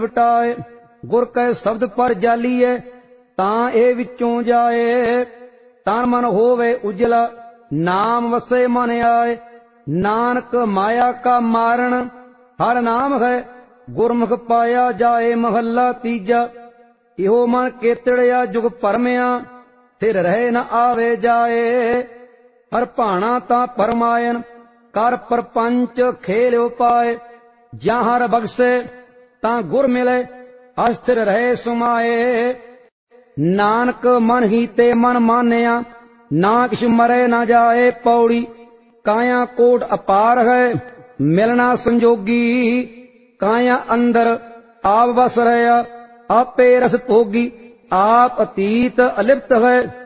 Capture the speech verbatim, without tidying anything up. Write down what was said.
ਵਟਾਏ। ਗੁਰ ਕੈ ਸ਼ਬਦ ਪਰ ਜਾਲੀਏ ਤਾਂ ਇਹ ਵਿੱਚੋਂ ਜਾਏ। ਤਨ ਮਨ ਹੋਵੇ ਉਜਲਾ ਨਾਮ ਵਸੇ ਮਨ ਆਏ। ਨਾਨਕ ਮਾਇਆ ਕਾ ਮਾਰਨ ਹਰ ਨਾਮ ਹੈ ਗੁਰਮੁਖ ਪਾਇਆ ਜਾਏ। ਮਹੱਲਾ ਤੀਜਾ। ਇਹੋ ਮਨ ਕੇਤੜਿਆ ਜੁਗ ਭਰਮਿਆ ਫਿਰ ਰਹੇ ਨ ਆਵੇ ਜਾਏ। ਹਰ ਭਾਣਾ ਤਾਂ ਪਰਮਾਇਨ ਕਰ ਪਰਪੰਚ ਖੇਲਿਓ ਪਾਏ। ਜਾਂ ਹਰ ਬਖਸ਼ੇ ਤਾਂ ਗੁਰ ਮਿਲੇ ਅਸਥਿਰ ਰਹੇ ਸੁਮਾਏ। ਨਾਨਕ ਮਨ ਹੀ ਤੇ ਮਨ ਮਾਨਿਆ ਨਾ ਕਿਛ ਮਰੇ ਨਾ ਜਾਏ। ਪੌੜੀ ਕਾਇਆ ਕੋਟ ਅਪਾਰ ਹੈ ਮਿਲਣਾ ਸੰਜੋਗੀ। ਕਾਇਆ ਅੰਦਰ ਆਪ ਵਸ ਰਿਹਾ ਆਪੇ ਰਸ ਭੋਗੀ। ਆਪ ਅਤੀਤ ਅਲਿਪਤ ਹੈ